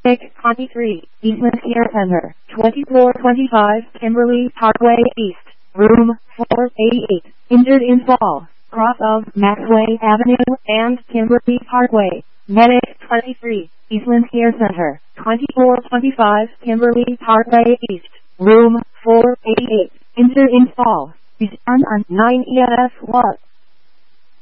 Medic 23, Eastman Care Center, 2425 Kimberly Parkway East, Room 488, injured in fall, cross of Maxway Avenue and Kimberly Parkway. Medic 23, Eastman Care Center, 2425 Kimberly Parkway East, Room 488, injured in fall. Respond on 9 EMS 1.